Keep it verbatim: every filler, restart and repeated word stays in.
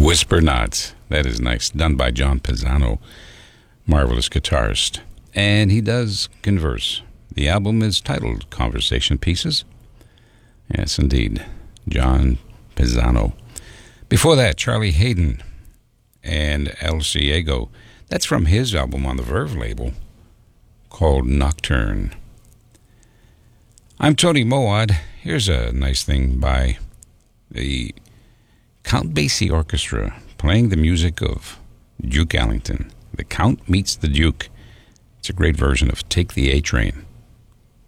Whisper Not. That is nice. Done by John Pisano, marvelous guitarist. And he does converse. The album is titled Conversation Pieces. Yes, indeed. John Pisano. Before that, Charlie Hayden and El Ciego. That's from his album on the Verve label called Nocturne. I'm Tony Moad. Here's a nice thing by the Count Basie Orchestra playing the music of Duke Ellington. The Count Meets the Duke. It's a great version of Take the A Train.